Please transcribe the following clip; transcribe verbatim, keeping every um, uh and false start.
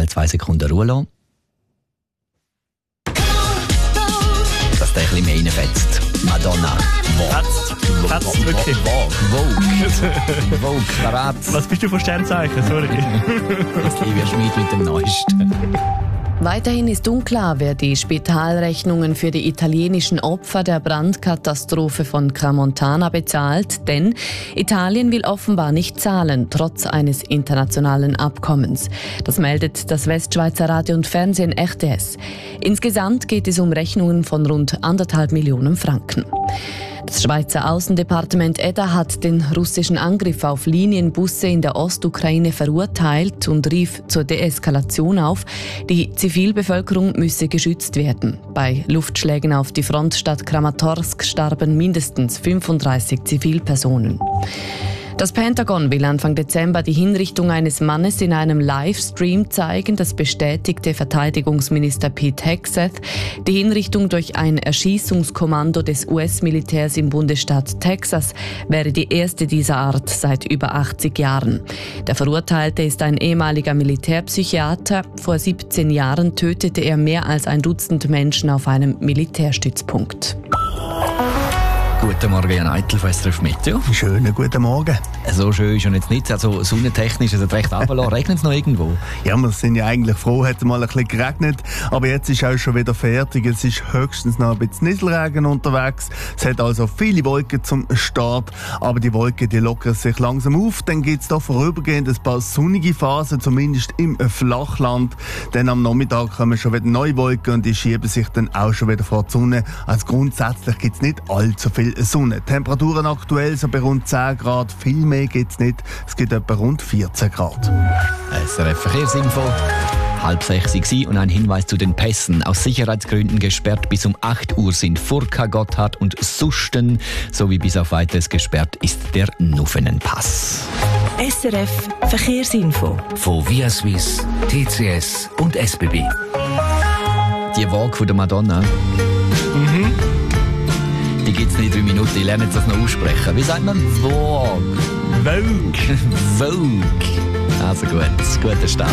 zwei Sekunden Ruhe lassen. Dass der ein bisschen mehr reinfetzt. Madonna. Vogue. Fetzt. Fetzt wirklich. Vogue. Vogue. Verrat. Was bist du für Sternzeichen? Sorry. Livia Schmid mit dem Neuesten. Weiterhin ist unklar, wer die Spitalrechnungen für die italienischen Opfer der Brandkatastrophe von Tramontana bezahlt, denn Italien will offenbar nicht zahlen, trotz eines internationalen Abkommens. Das meldet das Westschweizer Radio und Fernsehen R T S. Insgesamt geht es um Rechnungen von rund anderthalb Millionen Franken. Das Schweizer Außendepartement E D A hat den russischen Angriff auf Linienbusse in der Ostukraine verurteilt und rief zur Deeskalation auf. Die Zivilbevölkerung müsse geschützt werden. Bei Luftschlägen auf die Frontstadt Kramatorsk starben mindestens fünfunddreißig Zivilpersonen. Das Pentagon will Anfang Dezember die Hinrichtung eines Mannes in einem Livestream zeigen. Das bestätigte Verteidigungsminister Pete Hegseth. Die Hinrichtung durch ein Erschießungskommando des U S-Militärs im Bundesstaat Texas wäre die erste dieser Art seit über achtzig Jahren. Der Verurteilte ist ein ehemaliger Militärpsychiater. Vor siebzehn Jahren tötete er mehr als ein Dutzend Menschen auf einem Militärstützpunkt. Guten Morgen, Jan Eitel von S R F Meteo. Schönen guten Morgen. So schön ist es jetzt nicht. Also sonnentechnisch ist es recht runtergelassen. Regnet es noch irgendwo? Ja, wir sind ja eigentlich froh, hat es mal ein bisschen geregnet. Aber jetzt ist auch schon wieder fertig. Es ist höchstens noch ein bisschen Nieselregen unterwegs. Es hat also viele Wolken zum Start. Aber die Wolken, die lockern sich langsam auf. Dann gibt es da vorübergehend ein paar sonnige Phasen, zumindest im Flachland. Dann am Nachmittag kommen schon wieder neue Wolken und die schieben sich dann auch schon wieder vor die Sonne. Also grundsätzlich gibt es nicht allzu viel Sonne. Temperaturen aktuell so bei rund zehn Grad. Viel mehr gibt es nicht. Es gibt etwa rund vierzehn Grad. S R F Verkehrsinfo. Halb sechs war und ein Hinweis zu den Pässen. Aus Sicherheitsgründen gesperrt bis um acht Uhr sind Furka, Gotthard und Susten. Sowie bis auf Weiteres gesperrt ist der Nuffenenpass. S R F Verkehrsinfo. Von Via Swiss, T C S und S B B. Die Vogue von der Madonna. Mhm. Die gibt es nicht in drei Minuten. Ich lerne jetzt das noch aussprechen. Wie sagt man Vogue? Vogue. Vogue. Also gut, guter Start.